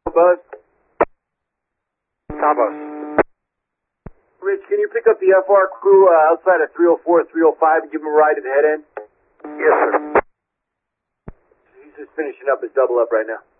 Buzz. Tom Buzz. Rich, can you pick up the FR crew outside of 304, 305 and give them a ride to the head end? Yes, sir. He's just finishing up his double up right now.